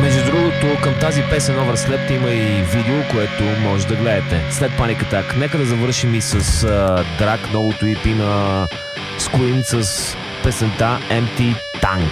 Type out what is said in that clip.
Между другото, към тази песен Overslept има и видео, което може да гледате след Panic Attack. Нека да завършим и с Drag, новото EP на Scream с песента Empty Tank.